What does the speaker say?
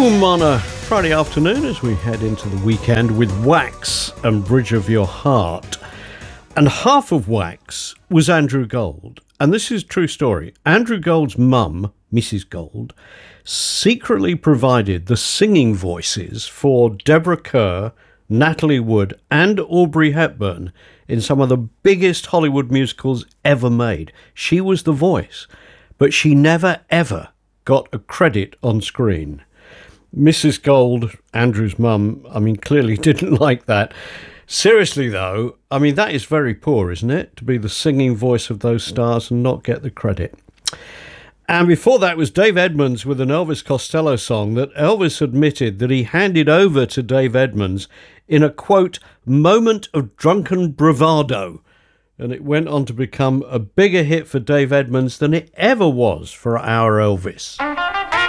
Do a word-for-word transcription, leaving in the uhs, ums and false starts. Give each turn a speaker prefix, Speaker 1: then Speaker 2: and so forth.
Speaker 1: Boom on a Friday afternoon as we head into the weekend with Wax and Bridge of Your Heart. And half of Wax was Andrew Gold. And this is a true story. Andrew Gold's mum, Missus Gold, secretly provided the singing voices for Deborah Kerr, Natalie Wood and Audrey Hepburn in some of the biggest Hollywood musicals ever made. She was the voice, but she never ever got a credit on screen. Missus Gold, Andrew's mum, I mean, clearly didn't like that. Seriously, though, I mean, that is very poor, isn't it? To be the singing voice of those stars and not get the credit. And before that was Dave Edmunds with an Elvis Costello song that Elvis admitted that he handed over to Dave Edmunds in a, quote, moment of drunken bravado. And it went on to become a bigger hit for Dave Edmunds than it ever was for our Elvis.